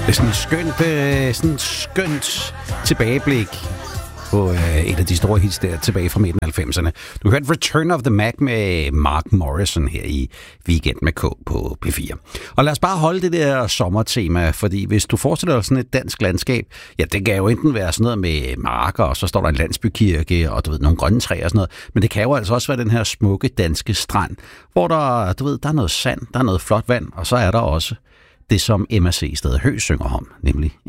Det er sådan et skønt tilbageblik på et af de store hits der tilbage fra midten af 90'erne. Du hørte Return of the Mac med Mark Morrison her i Weekend med K på P4. Og lad os bare holde det der sommertema, fordi hvis du forestiller dig sådan et dansk landskab, ja, det kan jo enten være sådan noget med marker, og så står der en landsbykirke, og du ved, nogle grønne træer og sådan noget, men det kan jo altså også være den her smukke danske strand, hvor der, du ved, der er noget sand, der er noget flot vand, og så er der også det, som Emma C. Stedhø synger om, nemlig